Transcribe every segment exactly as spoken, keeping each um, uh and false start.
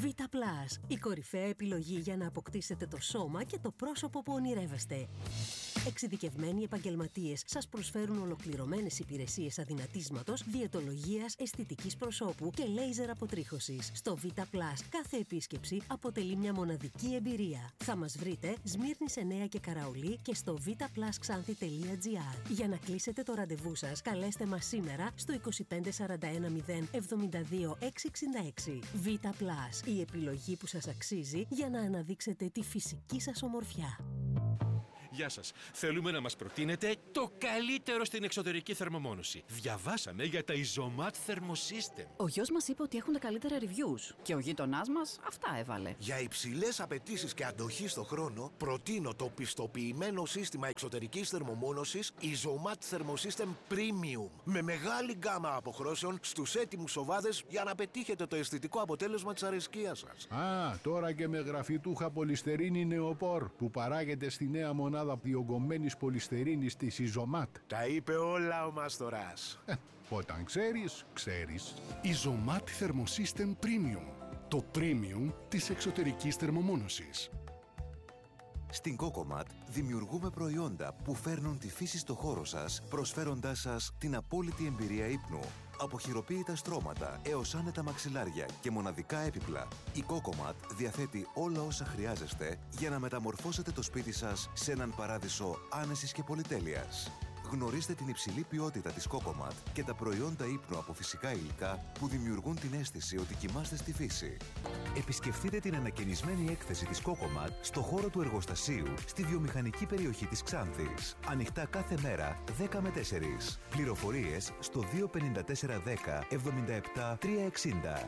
Vita Plus, η κορυφαία επιλογή για να αποκτήσετε το σώμα και το πρόσωπο που ονειρεύεστε. Εξειδικευμένοι επαγγελματίες σας προσφέρουν ολοκληρωμένες υπηρεσίες αδυνατίσματος, διαιτολογίας, αισθητικής προσώπου και λέιζερ αποτρίχωσης. Στο Vita Plus κάθε επίσκεψη αποτελεί μια μοναδική εμπειρία. Θα μας βρείτε Σμύρνης εννέα και Καραολί και στο βιταπλασξάνθη τελεία τζι άρ. Για να κλείσετε το ραντεβού σας, καλέστε μας σήμερα στο είκοσι πέντε σαράντα ένα μηδέν εβδομήντα δύο εξακόσια εξήντα έξι. Vita Plus, η επιλογή που σας αξίζει για να αναδείξετε τη φυσική σας ομορφιά. Γεια σας. Θέλουμε να μας προτείνετε το καλύτερο στην εξωτερική θερμομόνωση. Διαβάσαμε για τα Isomat Thermosystem. Ο γιος μας είπε ότι έχουν τα καλύτερα reviews και ο γείτονάς μας αυτά έβαλε. Για υψηλές απαιτήσεις και αντοχή στο χρόνο, προτείνω το πιστοποιημένο σύστημα εξωτερικής θερμομόνωσης Isomat Thermosystem Premium. Με μεγάλη γκάμα αποχρώσεων στους έτοιμους οβάδες για να πετύχετε το αισθητικό αποτέλεσμα της αρεσκίας σας. Α, τώρα και με γραφιτούχα πολυστερίνη νεοπόρ που παράγεται στη νέα μονάδα διογκωμένης πολυστερίνης της Isomat. Τα είπε όλα ο Μαστοράς. Ε, όταν ξέρεις, ξέρεις. Isomat Thermosystem Premium. Το premium της εξωτερικής θερμομόνωσης. Στην Cocomat δημιουργούμε προϊόντα που φέρνουν τη φύση στο χώρο σας, προσφέροντάς σας την απόλυτη εμπειρία ύπνου. Από χειροποίητα στρώματα έως άνετα μαξιλάρια και μοναδικά έπιπλα, η Cocomat διαθέτει όλα όσα χρειάζεστε για να μεταμορφώσετε το σπίτι σας σε έναν παράδεισο άνεσης και πολυτέλειας. Γνωρίστε την υψηλή ποιότητα της Cocomat και τα προϊόντα ύπνου από φυσικά υλικά που δημιουργούν την αίσθηση ότι κοιμάστε στη φύση. Επισκεφτείτε την ανακαινισμένη έκθεση της Cocomat στο χώρο του εργοστασίου στη βιομηχανική περιοχή της Ξάνθης. Ανοιχτά κάθε μέρα δέκα με τέσσερις. Πληροφορίες στο δύο πέντε τέσσερα δέκα εβδομήντα επτά τριακόσια εξήντα.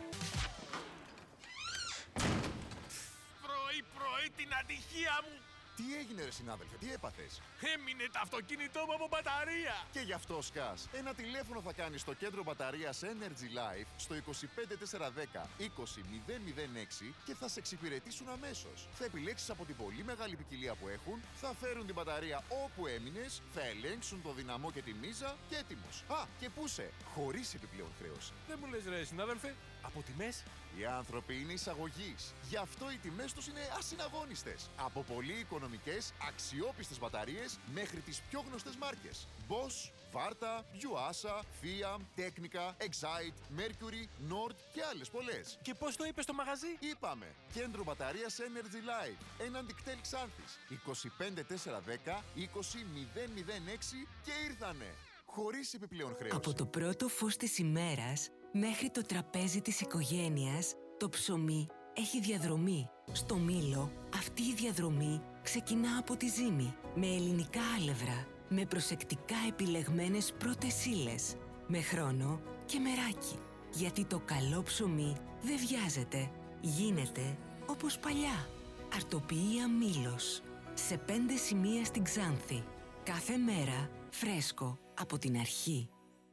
Πρωί-πρωί την ατυχία μου! Τι έγινε ρε συνάδελφε, τι έπαθες? Έμεινε το αυτοκίνητό μου από μπαταρία! Και γι' αυτό σκάς. Ένα τηλέφωνο θα κάνεις στο κέντρο μπαταρίας Energy Life στο είκοσι πέντε τέσσερα δέκα είκοσι μηδέν μηδέν έξι και θα σε εξυπηρετήσουν αμέσως. Θα επιλέξεις από την πολύ μεγάλη ποικιλία που έχουν, θα φέρουν την μπαταρία όπου έμεινες, θα ελέγξουν το δυναμό και τη μίζα και έτοιμος. Α, και πού σε, χωρίς επιπλέον χρέωση. Δεν μου λες ρε συνάδελφε, από τιμές? Οι άνθρωποι είναι εισαγωγής. Γι' αυτό οι τιμές τους είναι ασυναγώνιστες. Από πολύ οικονομικές, αξιόπιστες μπαταρίες μέχρι τις πιο γνωστές μάρκες. Bosch, Varta, Yuasa, Fiat, Technica, Excite, Mercury, Nord και άλλες πολλές. Και πώς το είπες στο μαγαζί? Είπαμε, κέντρο μπαταρίας Energy Life, έναντι κτέλ Ξάνθης, είκοσι πέντε τέσσερα δέκα είκοσι μηδέν μηδέν έξι και ήρθανε. Χωρίς επιπλέον χρέωση. Από το πρώτο φως της ημέρας μέχρι το τραπέζι της οικογένειας, το ψωμί έχει διαδρομή. Στο Μήλο, αυτή η διαδρομή ξεκινά από τη ζύμη, με ελληνικά άλευρα, με προσεκτικά επιλεγμένες πρώτες ύλες, με χρόνο και μεράκι. Γιατί το καλό ψωμί δεν βιάζεται, γίνεται όπως παλιά. Αρτοποιία Μήλος, σε πέντε σημεία στην Ξάνθη. Κάθε μέρα φρέσκο από την αρχή.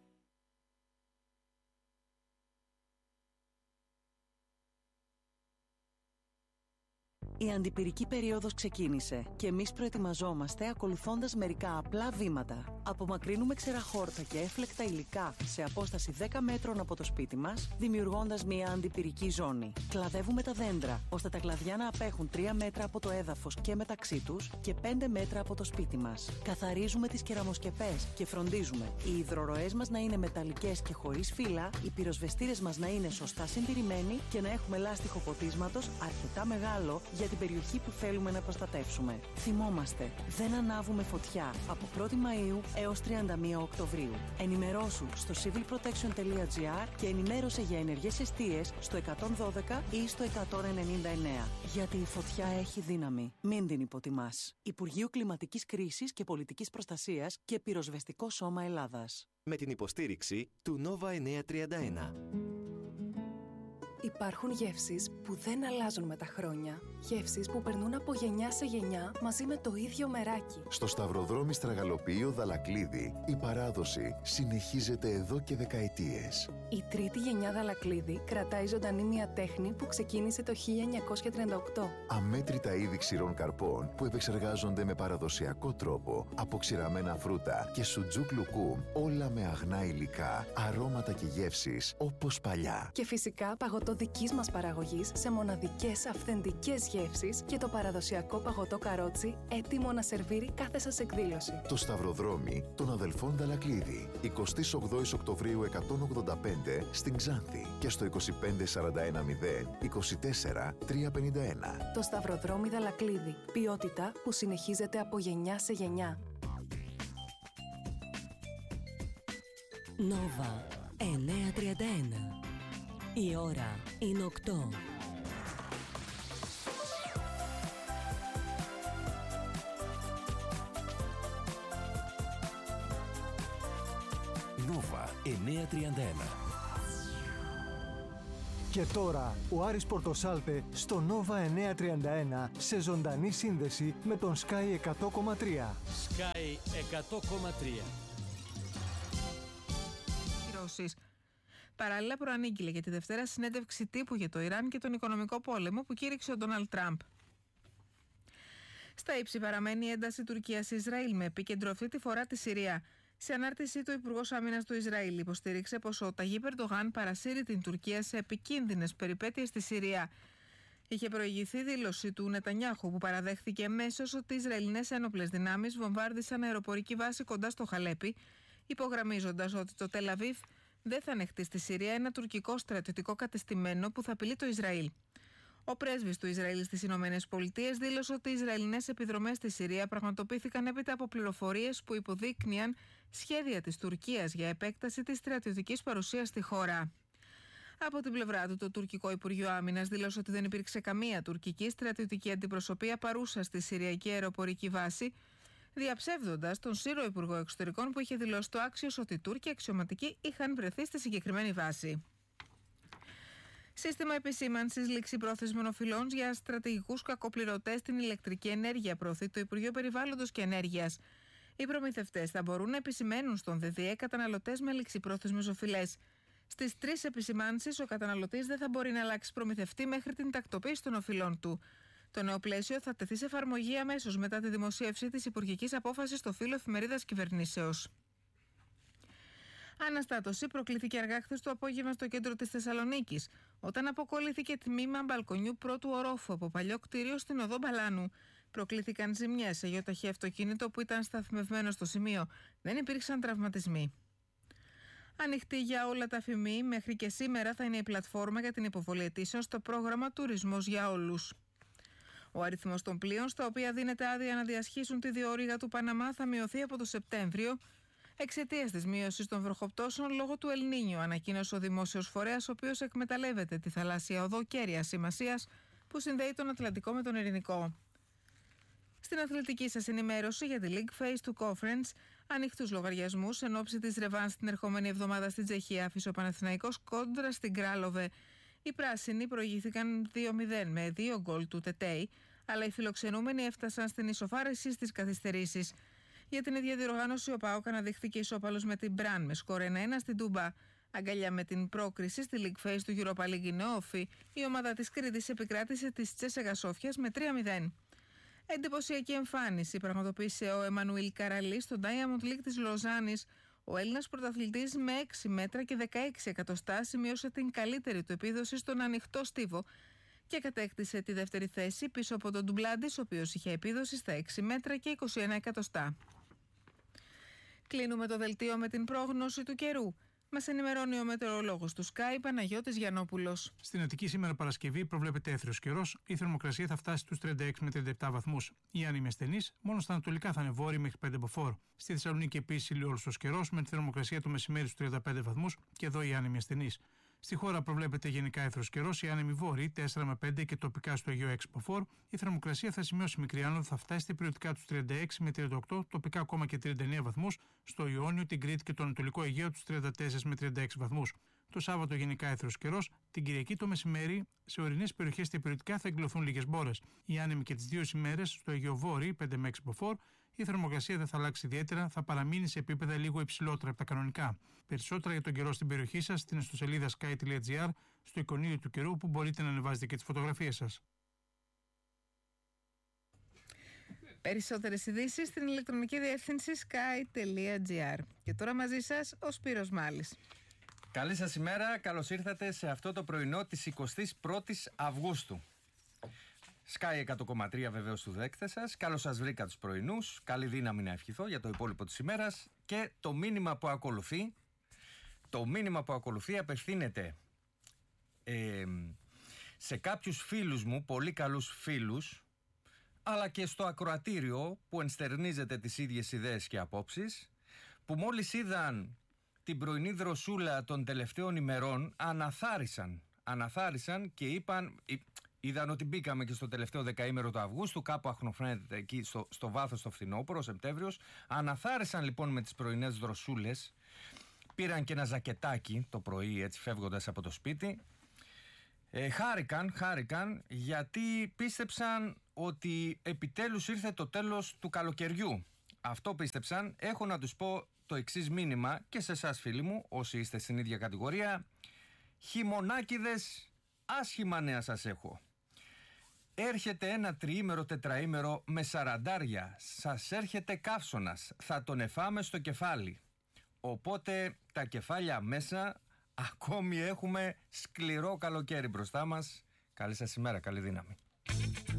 Η αντιπυρική περίοδος ξεκίνησε και εμείς προετοιμαζόμαστε ακολουθώντας μερικά απλά βήματα. Απομακρύνουμε ξερά χόρτα και έφλεκτα υλικά σε απόσταση δέκα μέτρων από το σπίτι μας, δημιουργώντας μια αντιπυρική ζώνη. Κλαδεύουμε τα δέντρα, ώστε τα κλαδιά να απέχουν τρία μέτρα από το έδαφος και μεταξύ τους και πέντε μέτρα από το σπίτι μας. Καθαρίζουμε τις κεραμοσκεπές και φροντίζουμε οι υδροροές μας να είναι μεταλλικές και χωρίς φύλλα, οι πυροσβεστήρες μας να είναι σωστά συντηρημένοι και να έχουμε λάστιχο ποτίσματος αρκετά μεγάλο για την περιοχή που θέλουμε να προστατεύσουμε. Θυμόμαστε, δεν ανάβουμε φωτιά από πρώτη Μαΐου έως τριάντα μία Οκτωβρίου. Ενημερώσου στο civil protection τελεία τζι άρ και ενημέρωσε για ενεργές εστίες στο εκατόν δώδεκα ή στο εκατόν ενενήντα εννέα. Γιατί η φωτιά έχει δύναμη. Μην την υποτιμάς. Υπουργείο Κλιματικής Κρίσης και Πολιτικής Προστασίας και Πυροσβεστικό Σώμα Ελλάδας. Με την υποστήριξη του Nova εννιακόσια τριάντα ένα. Υπάρχουν γεύσεις που δεν αλλάζουν με τα χρόνια. Γεύσεις που περνούν από γενιά σε γενιά μαζί με το ίδιο μεράκι. Στο Σταυροδρόμι Στραγαλοποιείο Δαλακλίδη, η παράδοση συνεχίζεται εδώ και δεκαετίες. Η τρίτη γενιά Δαλακλίδη κρατάει ζωντανή μια τέχνη που ξεκίνησε το χίλια εννιακόσια τριάντα οκτώ. Αμέτρητα είδη ξηρών καρπών που επεξεργάζονται με παραδοσιακό τρόπο από ξηραμένα φρούτα και σουτζούκ λουκούμ, όλα με αγνά υλικά, αρώματα και γεύσεις όπως παλιά. Και φυσικά παγωτό παγωτό δικής μας παραγωγής σε μοναδικές αυθεντικές γεύσεις και το παραδοσιακό παγωτό καρότσι έτοιμο να σερβίρει κάθε σας εκδήλωση. Το Σταυροδρόμι των αδελφών Δαλακλίδη. εικοστή όγδοη Οκτωβρίου εκατόν ογδόντα πέντε στην Ξάνθη και στο είκοσι πέντε σαράντα ένα μηδέν είκοσι τέσσερα τριακόσια πενήντα ένα. Το Σταυροδρόμι Δαλακλίδη. Ποιότητα που συνεχίζεται από γενιά σε γενιά. Νόβα εννιακόσια τριάντα ένα. Η ώρα είναι οκτώ. Νόβα εννιακόσια τριάντα ένα. Και τώρα ο Άρης Πορτοσάλτε στο Νόβα εννιακόσια τριάντα ένα σε ζωντανή σύνδεση με τον Sky εκατό κόμμα τρία. Sky εκατό κόμμα τρία. Παράλληλα, προανήγγειλε για τη Δευτέρα συνέντευξη τύπου για το Ιράν και τον οικονομικό πόλεμο που κήρυξε ο Ντόναλντ Τραμπ. Στα ύψη παραμένει η ένταση Τουρκίας-Ισραήλ, με επίκεντρο αυτή τη φορά τη Συρία. Σε ανάρτησή του, ο Υπουργός Άμυνας του Ισραήλ υποστήριξε πως ο Ταγίπ Ερντογάν παρασύρει την Τουρκία σε επικίνδυνες περιπέτειες στη Συρία. Είχε προηγηθεί δήλωση του Νετανιάχου, που παραδέχθηκε αμέσως ότι οι Ισραηλινές ένοπλες δυνάμεις βομβάρδισαν αεροπορική βάση κοντά στο Χαλέπι, υπογραμμίζοντας ότι το Τελ Αβίβ δεν θα ανεχτεί στη Συρία ένα τουρκικό στρατιωτικό κατεστημένο που θα απειλεί το Ισραήλ. Ο πρέσβης του Ισραήλ στις Ηνωμένες Πολιτείες δήλωσε ότι οι Ισραηλινές επιδρομές στη Συρία πραγματοποιήθηκαν έπειτα από πληροφορίες που υποδείκνυαν σχέδια της Τουρκίας για επέκταση της στρατιωτικής παρουσίας στη χώρα. Από την πλευρά του, το τουρκικό Υπουργείο Άμυνας δήλωσε ότι δεν υπήρξε καμία τουρκική στρατιωτική αντιπροσωπεία παρούσα στη Συριακή αεροπορική βάση, διαψεύδοντας τον Σύρο Υπουργό Εξωτερικών που είχε δηλώσει το Άξιος ότι οι Τούρκοι αξιωματικοί είχαν βρεθεί στη συγκεκριμένη βάση. Σύστημα επισήμανσης ληξιπρόθεσμων οφειλών για στρατηγικούς κακοπληρωτές στην ηλεκτρική ενέργεια προωθεί το Υπουργείο Περιβάλλοντος και Ενέργειας. Οι προμηθευτές θα μπορούν να επισημαίνουν στον ΔΔΕ καταναλωτές με ληξιπρόθεσμες οφειλές. Στις τρεις επισημάνσεις, ο καταναλωτής δεν θα μπορεί να αλλάξει προμηθευτή μέχρι την τακτοποίηση των οφειλών του. Το νέο πλαίσιο θα τεθεί σε εφαρμογή αμέσως μετά τη δημοσίευση της υπουργικής απόφασης στο φύλλο εφημερίδας Κυβερνήσεως. Αναστάτωση προκλήθηκε αργά χθες το απόγευμα στο κέντρο της Θεσσαλονίκης, όταν αποκολλήθηκε τμήμα μπαλκονιού πρώτου ορόφου από παλιό κτίριο στην οδό Μπαλάνου. Προκλήθηκαν ζημιές σε γεωταχή αυτοκίνητο που ήταν σταθμευμένο στο σημείο. Δεν υπήρξαν τραυματισμοί. Ανοιχτή για όλα τα ΦΜΗ, μέχρι και σήμερα θα είναι η πλατφόρμα για την υποβολή αιτήσεων στο πρόγραμμα Τουρισμός για Όλους. Ο αριθμός των πλοίων στα οποία δίνεται άδεια να διασχίσουν τη διόρυγα του Παναμά θα μειωθεί από το Σεπτέμβριο εξαιτίας της μείωσης των βροχοπτώσεων λόγω του Ελ Νίνιο, ανακοίνωσε ο δημόσιος φορέας, ο οποίος εκμεταλλεύεται τη θαλάσσια οδό κέρια σημασίας που συνδέει τον Ατλαντικό με τον Ειρηνικό. Στην αθλητική σας ενημέρωση για τη League Phase του Conference, ανοιχτούς λογαριασμούς εν ώψη της ρεβάνς την ερχόμενη εβδομάδα στην Τσεχία, άφησε ο Παναθηναϊκός κόντρα στην Κράλοβε. Οι πράσινοι προηγήθηκαν δύο μηδέν με δύο γκολ του Τετέι, αλλά οι φιλοξενούμενοι έφτασαν στην ισοφάρεση στις καθυστερήσεις. Για την ίδια διοργάνωση, ο ΠΑΟΚ αναδείχθηκε ισόπαλος με την Μπραν με σκορ ένα ένα στην Τούμπα. Αγκαλιά με την πρόκριση στη League Phase του Europa League Νεόφι, η ομάδα της Κρήτης επικράτησε της Τσέσσεγα Σόφιας με τρία μηδέν. Εντυπωσιακή εμφάνιση πραγματοποίησε ο Εμμανουήλ Καραλή στο Diamond League της Λοζάνης. Ο Έλληνας πρωταθλητής με έξι μέτρα και δεκαέξι εκατοστά σημείωσε την καλύτερη του επίδοση στον ανοιχτό στίβο και κατέκτησε τη δεύτερη θέση πίσω από τον Ντουμπλάντης, ο οποίος είχε επίδοση στα έξι μέτρα και είκοσι ένα εκατοστά. Κλείνουμε το δελτίο με την πρόγνωση του καιρού. Μας ενημερώνει ο μετεωρολόγος του Sky, Παναγιώτης Γιαννόπουλος. Στην Αττική σήμερα Παρασκευή προβλέπεται έθριος καιρός. Η θερμοκρασία θα φτάσει στους τριάντα έξι με τριάντα επτά βαθμούς. Οι άνεμοι ασθενείς μόνο στα ανατολικά θα είναι βόρειοι μέχρι πέντε μποφόρ. Στη Θεσσαλονίκη επίσης ηλιόλουστος καιρός με τη θερμοκρασία το μεσημέρι στους τριάντα πέντε βαθμούς και εδώ οι άνεμοι ασθενείς. Στη χώρα προβλέπεται γενικά έθρος καιρός, οι άνεμοι βόρειοι τέσσερα με πέντε και τοπικά στο Αιγαίο έξι μποφόρ. Η θερμοκρασία θα σημειώσει μικρή άνοδο, θα φτάσει περιοδικά τους τριάντα έξι με τριάντα οκτώ, τοπικά ακόμα και τριάντα εννέα βαθμούς. Στο Ιόνιο, την Κρήτη και το Ανατολικό Αιγαίο τους τριάντα τέσσερα με τριάντα έξι βαθμούς. Το Σάββατο γενικά έθρος καιρός, την Κυριακή το μεσημέρι σε ορεινές περιοχές και περιοδικά θα εκδηλωθούν λίγες μπόρες. Οι άνεμοι και τις δύο ημέρες στο Αιγαίο Βόρειο πέντε με έξι μποφόρ. Η θερμοκρασία δεν θα αλλάξει ιδιαίτερα, θα παραμείνει σε επίπεδα λίγο υψηλότερα από τα κανονικά. Περισσότερα για τον καιρό στην περιοχή σας στην ιστοσελίδα sky τελεία gr, στο εικονίδιο του καιρού που μπορείτε να ανεβάζετε και τις φωτογραφίες σας. Περισσότερες ειδήσεις στην ηλεκτρονική διεύθυνση sky τελεία gr. Και τώρα μαζί σας ο Σπύρος Μάλης. Καλή σας ημέρα, καλώς ήρθατε σε αυτό το πρωινό της εικοστής πρώτης Αυγούστου. Sky εκατό κόμμα τρία βεβαίως του δέκτε σας. Καλώς σας βρήκα τους πρωινούς. Καλή δύναμη να ευχηθώ για το υπόλοιπο της ημέρας. Και το μήνυμα που ακολουθεί, το μήνυμα που ακολουθεί απευθύνεται ε, σε κάποιους φίλους μου, πολύ καλούς φίλους, αλλά και στο ακροατήριο που ενστερνίζεται τις ίδιες ιδέες και απόψεις, που μόλις είδαν την πρωινή δροσούλα των τελευταίων ημερών, αναθάρισαν, αναθάρισαν και είπαν, είδαν ότι μπήκαμε και στο τελευταίο δεκαήμερο του Αυγούστου, κάπου αχνοφαίνεται εκεί στο, στο βάθος το φθινόπωρο, Σεπτέμβριος, αναθάρισαν λοιπόν με τις πρωινές δροσούλες, πήραν και ένα ζακετάκι το πρωί έτσι φεύγοντας από το σπίτι, ε, χάρηκαν, χάρηκαν γιατί πίστεψαν ότι επιτέλους ήρθε το τέλος του καλοκαιριού. Αυτό πίστεψαν. Έχω να τους πω το εξής μήνυμα και σε εσάς φίλοι μου, όσοι είστε στην ίδια κατηγορία. Χειμωνάκηδες, άσχημα νέα σας έχω. Έρχεται ένα τριήμερο, τετραήμερο με σαραντάρια. Σας έρχεται καύσωνας. Θα τον εφάμε στο κεφάλι. Οπότε τα κεφάλια μέσα, ακόμη έχουμε σκληρό καλοκαίρι μπροστά μας. Καλή σας ημέρα, καλή δύναμη.